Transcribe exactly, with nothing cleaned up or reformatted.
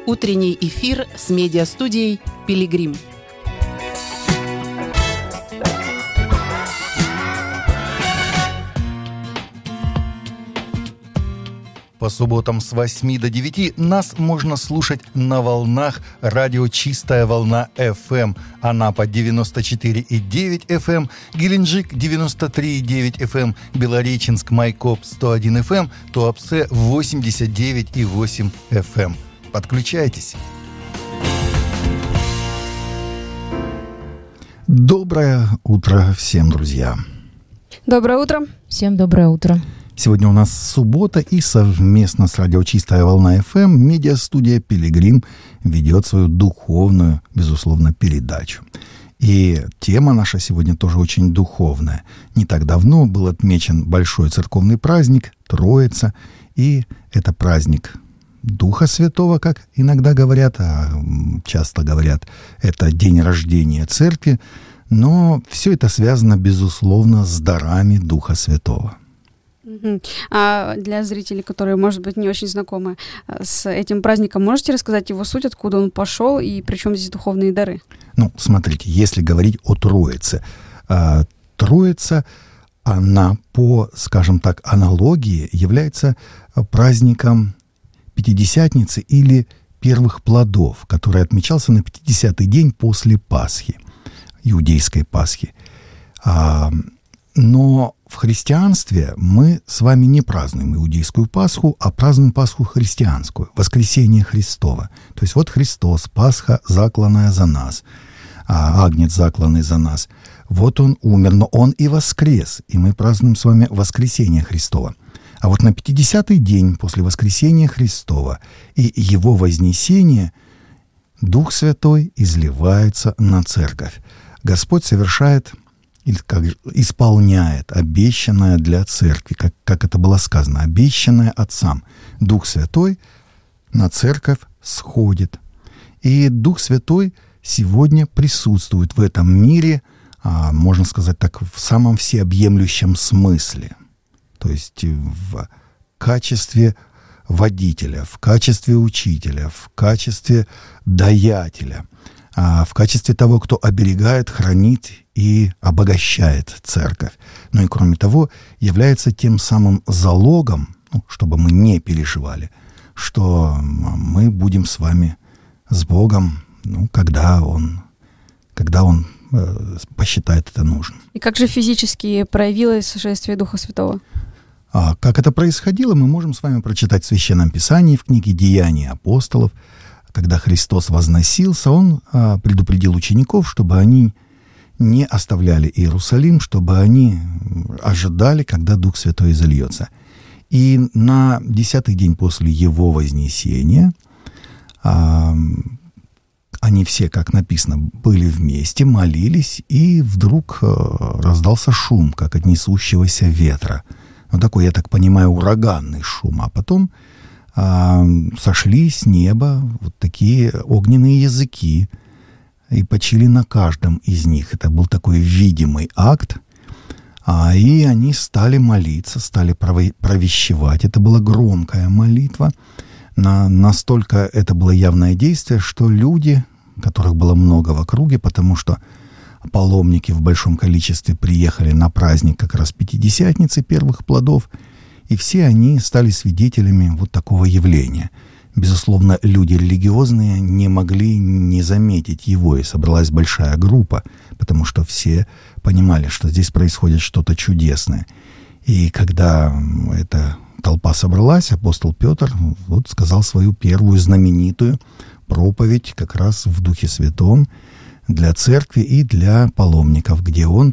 Утренний эфир с медиастудией «Пилигрим». По субботам с восьми до девяти нас можно слушать на волнах радио «Чистая волна эф эм». Анапа девяносто четыре и девять эф эм, Геленджик девяносто три и девять эф эм, Белореченск Майкоп сто один эф эм, Туапсе восемьдесят девять и восемь эф эм. Подключайтесь. Доброе утро всем, друзья. Доброе утро. Всем доброе утро. Сегодня у нас суббота, и совместно с радио «Чистая волна эф эм» медиастудия «Пилигрим» ведет свою духовную, безусловно, передачу. И тема наша сегодня тоже очень духовная. Не так давно был отмечен большой церковный праздник Троица, и это праздник Духа Святого, как иногда говорят, а часто говорят, это день рождения Церкви, но все это связано, безусловно, с дарами Духа Святого. А для зрителей, которые, может быть, не очень знакомы с этим праздником, можете рассказать его суть, откуда он пошел и при чем здесь духовные дары? Ну, смотрите, если говорить о Троице, Троица, она по, скажем так, аналогии является праздником Пятидесятницы или первых плодов, который отмечался на пятидесятый день после Пасхи, иудейской Пасхи. Но в христианстве мы с вами не празднуем иудейскую Пасху, а празднуем Пасху христианскую, воскресение Христово. То есть вот Христос, Пасха, закланная за нас, а Агнец, закланный за нас. Вот Он умер, но Он и воскрес, и мы празднуем с вами воскресение Христово. А вот на пятидесятый день после воскресения Христова и Его вознесения Дух Святой изливается на Церковь. Господь совершает или как исполняет обещанное для Церкви, как, как это было сказано, обещанное Отцам. Дух Святой на Церковь сходит. И Дух Святой сегодня присутствует в этом мире, а, можно сказать так, в самом всеобъемлющем смысле. То есть в качестве водителя, в качестве учителя, в качестве даятеля, а в качестве того, кто оберегает, хранит и обогащает Церковь. Ну и кроме того, является тем самым залогом, ну, чтобы мы не переживали, что мы будем с вами с Богом, ну, когда Он, когда Он э, посчитает это нужным. И как же физически проявилось сошествие Духа Святого? А как это происходило, мы можем с вами прочитать в Священном Писании, в книге «Деяния апостолов». Когда Христос возносился, Он а, предупредил учеников, чтобы они не оставляли Иерусалим, чтобы они ожидали, когда Дух Святой изольется. И на десятый день после Его вознесения а, они все, как написано, были вместе, молились, и вдруг а, раздался шум, как от несущегося ветра. Ну, такой, я так понимаю, ураганный шум. А потом а, сошли с неба вот такие огненные языки и почили на каждом из них. Это был такой видимый акт. А, и они стали молиться, стали провещевать. Это была громкая молитва. На, настолько это было явное действие, что люди, которых было много в округе, потому что паломники в большом количестве приехали на праздник как раз Пятидесятницы первых плодов, и все они стали свидетелями вот такого явления. Безусловно, люди религиозные не могли не заметить его, и собралась большая группа, потому что все понимали, что здесь происходит что-то чудесное. И когда эта толпа собралась, апостол Петр вот сказал свою первую знаменитую проповедь как раз в Духе Святом для церкви и для паломников, где он